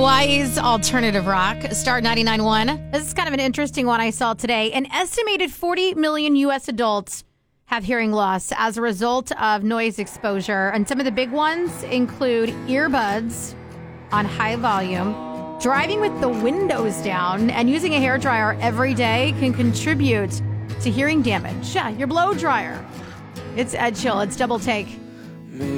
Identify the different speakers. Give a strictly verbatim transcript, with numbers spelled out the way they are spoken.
Speaker 1: Hawaii's alternative rock, Star ninety-nine point one. This is kind of an interesting one I saw today. An estimated forty million U S adults have hearing loss as a result of noise exposure. And some of the big ones include earbuds on high volume, driving with the windows down, and using a hairdryer every day can contribute to hearing damage. Yeah, your blow dryer. It's Ed Chill. It's Double Take.